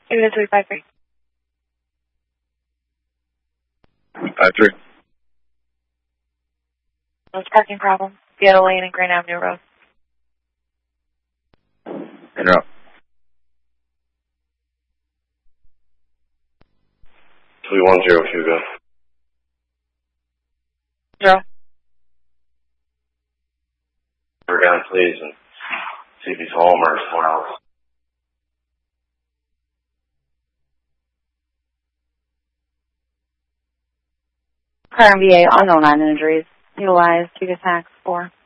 Unit 353. 53. There's parking problem. Seattle Lane and Grand Avenue Road. Interrupt. 3102, go. 0. We're down, please, and see if he's home or somewhere else. Car MVA, unknown on injuries. Utilized to tax 4.